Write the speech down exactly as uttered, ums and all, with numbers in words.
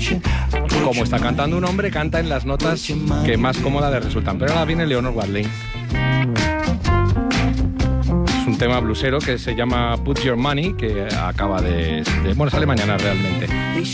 Como está cantando un hombre, canta en las notas que más cómodas le resultan. Pero ahora viene Leonard Wadley. Es un tema blusero que se llama Put Your Money, que acaba de, de... Bueno, sale mañana realmente.